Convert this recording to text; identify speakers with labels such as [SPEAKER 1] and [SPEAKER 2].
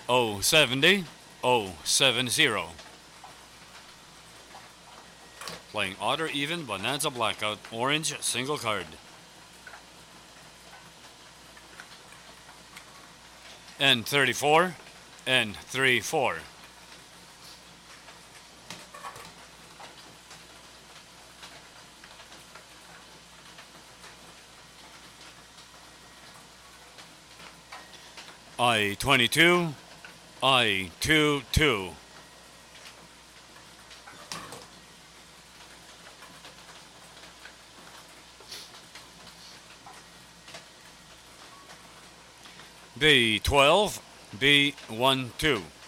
[SPEAKER 1] 070 070. Playing odd or even, bonanza blackout, orange, single card. N34, N34. I-22, I-22. B12, B12.